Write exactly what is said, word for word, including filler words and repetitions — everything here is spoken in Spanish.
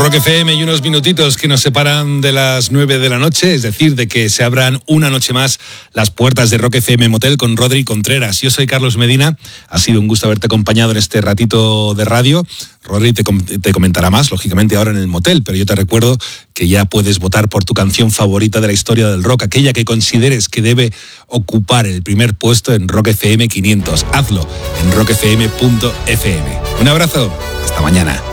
Rock F M y unos minutitos que nos separan de las nueve de la noche, es decir, de que se abran una noche más las puertas de Rock F M Motel con Rodri Contreras. Yo soy Carlos Medina, ha sido un gusto haberte acompañado en este ratito de radio. Rodri te, com- te comentará más, lógicamente, ahora en el motel, pero yo te recuerdo que ya puedes votar por tu canción favorita de la historia del rock, aquella que consideres que debe ocupar el primer puesto en Rock F M quinientos. Hazlo en rock f m punto f m. Un abrazo, hasta mañana.